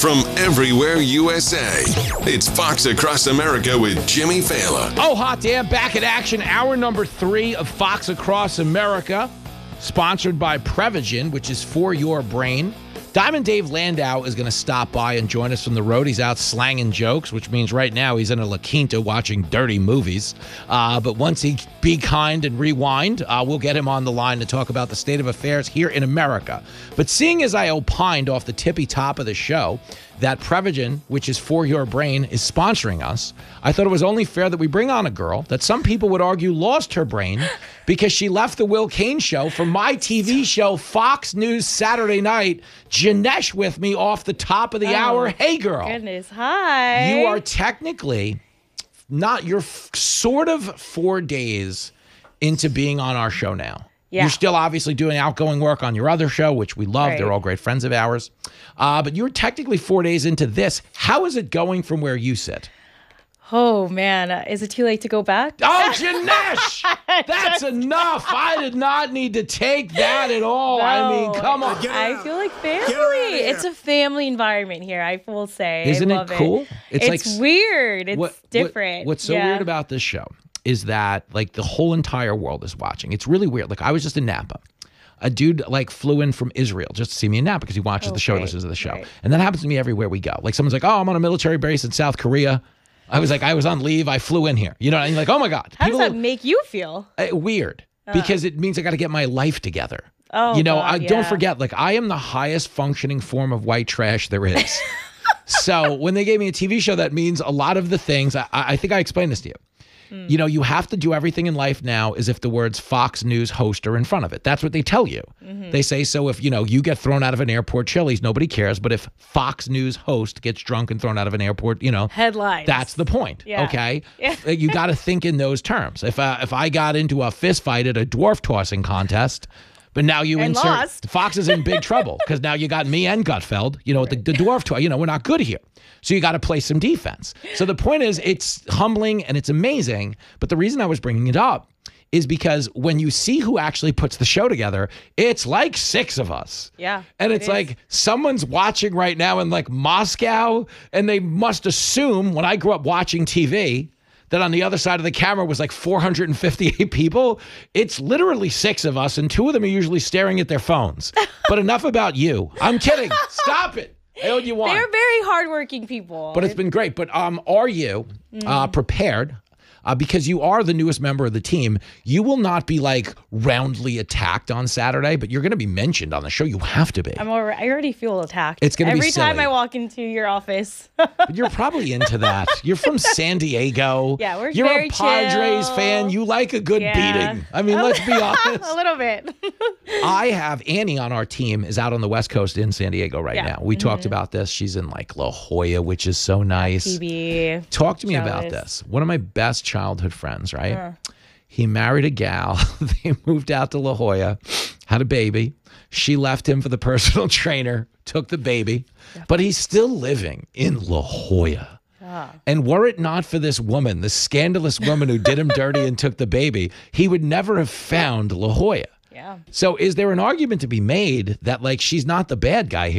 from everywhere USA. It's Fox Across America with Jimmy Fallon. Oh, hot damn. Back in action. Hour number 3 of Fox Across America. Sponsored by Prevagen, which is for your brain. Diamond Dave Landau is going to stop by and join us from the road. He's out slanging jokes, which means right now he's in a La Quinta watching dirty movies. But once he be kind and rewind, we'll get him on the line to talk about the state of affairs here in America. But seeing as I opined off the tippy top of the show that Prevagen, which is for your brain, is sponsoring us, I thought it was only fair that we bring on a girl that some people would argue lost her brain because she left the Will Cain show for my TV show, Fox News Saturday Night. Janesh with me off the top of the hour. Hey, girl. Goodness. Hi. You are technically you're sort of 4 days into being on our show now. Yeah. You're still obviously doing outgoing work on your other show, which we love. Right. They're all great friends of ours. But you're technically 4 days into this. How is it going from where you sit? Oh, man. Is it too late to go back? Oh, Janesh! That's enough. I did not need to take that at all. No. I mean, come on. I feel like family. It's a family environment here, I will say. Isn't I love it cool? It's like weird. It's different. What's so weird about this show is that like the whole entire world is watching. It's really weird. Like I was just in Napa. A dude like flew in from Israel just to see me in Napa because he watches the show, listens to the show. Right. And that happens to me everywhere we go. Like someone's like, oh, I'm on a military base in South Korea. I was on leave. I flew in here. You know, and you're like, oh my God. How does that make you feel? Weird. Because it means I got to get my life together. Oh, you know, God, don't forget, like I am the highest functioning form of white trash there is. So when they gave me a TV show, that means a lot of the things, I think I explained this to you. You know, you have to do everything in life now as if the words Fox News host are in front of it. That's what they tell you. They say, so if, you know, you get thrown out of an airport Chili's, nobody cares. But if Fox News host gets drunk and thrown out of an airport, you know. Headlines. That's the point. Yeah. Okay? Yeah. You got to think in those terms. If I got into a fist fight at a dwarf tossing contest, but now you and insert lost. Fox is in big trouble because now you got me and Gutfeld, you know, the dwarf toy, you know, we're not good here. So you got to play some defense. So the point is it's humbling and it's amazing. But the reason I was bringing it up is because when you see who actually puts the show together, it's like 6 of us. Yeah. And it's like someone's watching right now in like Moscow and they must assume when I grew up watching TV that on the other side of the camera was like 458 people. It's literally 6 of us, and 2 of them are usually staring at their phones. But enough about you. I'm kidding. Stop it. I owed you one. They're very hardworking people. But it's been great. But are you prepared? Because you are the newest member of the team, you will not be like roundly attacked on Saturday, but you're going to be mentioned on the show. You have to be. I already feel attacked. It's going to be every time silly. I walk into your office. But you're probably into that. You're from San Diego. Yeah, we're You're very a Padres chill. fan. You like a good beating. I mean, let's be honest. A little bit. I have Annie on our team is out on the West Coast in San Diego right now. We talked about this. She's in like La Jolla, which is so nice. TV. Talk to me about this. One of my best childhood friends, right? He married a gal. They moved out to La Jolla, had a baby. She left him for the personal trainer, took the baby, but he's still living in La Jolla. And were it not for this woman, this scandalous woman who did him dirty and took the baby, he would never have found La Jolla. Yeah. So is there an argument to be made that like she's not the bad guy here?